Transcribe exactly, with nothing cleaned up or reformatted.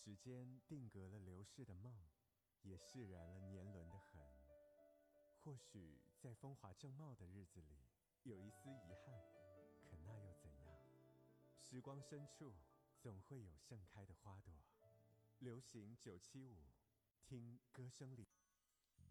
时间定格了流逝的梦，也释然了年轮的痕。或许在风华正茂的日子里，有一丝遗憾，可那又怎样？时光深处，总会有盛开的花朵。流行九七五，听歌声里。